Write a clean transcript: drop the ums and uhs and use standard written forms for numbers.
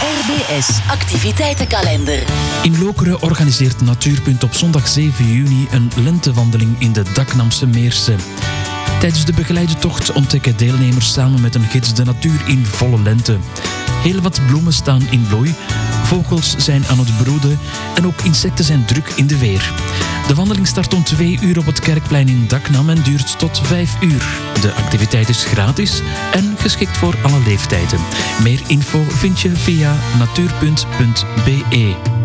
RBS Activiteitenkalender. In Lokeren organiseert Natuurpunt op zondag 7 juni een lentewandeling in de Daknamse Meersen. Tijdens de begeleide tocht ontdekken deelnemers samen met een gids de natuur in volle lente. Heel wat bloemen staan in bloei, vogels zijn aan het broeden en ook insecten zijn druk in de weer. De wandeling start om 2 uur op het Kerkplein in Daknam en duurt tot 5 uur. De activiteit is gratis en geschikt voor alle leeftijden. Meer info vind je via natuurpunt.be.